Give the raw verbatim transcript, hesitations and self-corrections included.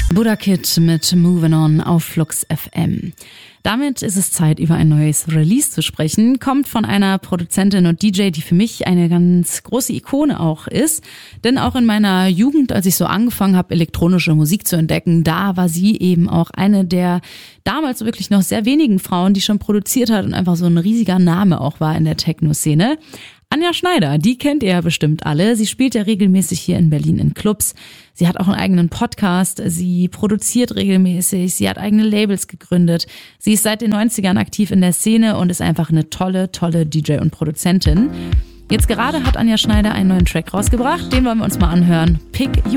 Buddha Kid mit Moving On auf Flux F M. Damit ist es Zeit, über ein neues Release zu sprechen. Kommt von einer Produzentin und D J, die für mich eine ganz große Ikone auch ist. Denn auch in meiner Jugend, als ich so angefangen habe, elektronische Musik zu entdecken, da war sie eben auch eine der damals wirklich noch sehr wenigen Frauen, die schon produziert hat und einfach so ein riesiger Name auch war in der Techno-Szene. Anja Schneider, die kennt ihr ja bestimmt alle. Sie spielt ja regelmäßig hier in Berlin in Clubs. Sie hat auch einen eigenen Podcast. Sie produziert regelmäßig. Sie hat eigene Labels gegründet. Sie ist seit den neunzigern aktiv in der Szene und ist einfach eine tolle, tolle D J und Produzentin. Jetzt gerade hat Anja Schneider einen neuen Track rausgebracht. Den wollen wir uns mal anhören. Pick You